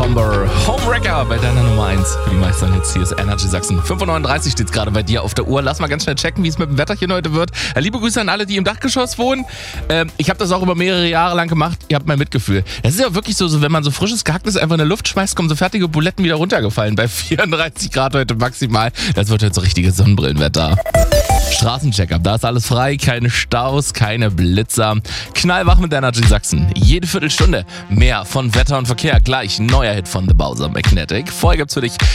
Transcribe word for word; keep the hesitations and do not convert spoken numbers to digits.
Bomber, Homewrecker bei deiner Nummer eins für die meisten Hits. Hier ist Energy Sachsen. fünf Uhr neununddreißig steht es gerade bei dir auf der Uhr. Lass mal ganz schnell checken, wie es mit dem Wetterchen heute wird. Liebe Grüße an alle, die im Dachgeschoss wohnen. Ähm, ich habe das auch über mehrere Jahre lang gemacht. Ihr habt mein Mitgefühl. Das ist ja wirklich so, so, wenn man so frisches Gehacktes einfach in der Luft schmeißt, kommen so fertige Buletten wieder runtergefallen. Bei vierunddreißig Grad heute maximal. Das wird heute so richtiges Sonnenbrillenwetter. Straßencheck-up, da ist alles frei, keine Staus, keine Blitzer. Knallwach mit Energy Sachsen. Jede Viertelstunde mehr von Wetter und Verkehr. Gleich neuer Hit von The Bowser Magnetic. Vorher gibt's für dich